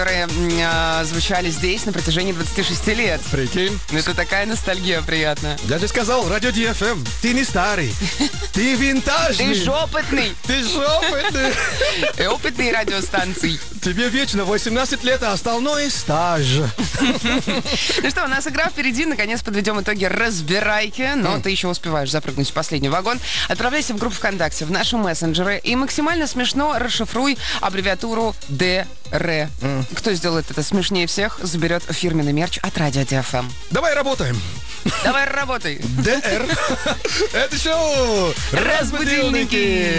которые звучали здесь на протяжении 26 лет. Прикинь. Это такая ностальгия приятная. Я же сказал, радио DFM, ты не старый, ты винтажный. Ты ж опытный. Ты ж опытный. И опытный радиостанций. Тебе вечно 18 лет, а остальное стаж. Ну что, у нас игра впереди. Наконец подведем итоги разбирайки. Но ты еще успеваешь запрыгнуть в последний вагон. Отправляйся в группу ВКонтакте, в наши мессенджеры. И максимально смешно расшифруй аббревиатуру ДР. Кто сделает это смешнее всех, заберет фирменный мерч от Радио DFM. Давай работаем. Давай работай. ДР. Это шоу Разбудилники.